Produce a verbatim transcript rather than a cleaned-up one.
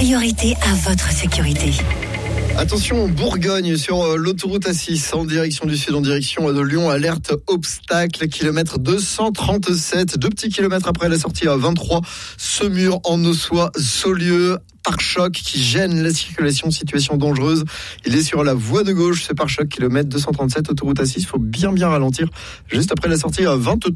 priorité à votre sécurité. Attention, Bourgogne sur l'autoroute A six en direction du sud, en direction de Lyon. Alerte obstacle, kilomètre deux cent trente-sept. Deux petits kilomètres après la sortie à vingt-trois. Semur en Ossois, Saulieu. Pare-choc qui gêne la circulation, situation dangereuse. Il est sur la voie de gauche, ce pare-choc, kilomètre deux cent trente-sept, autoroute A six. Il faut bien bien ralentir juste après la sortie à vingt-trois.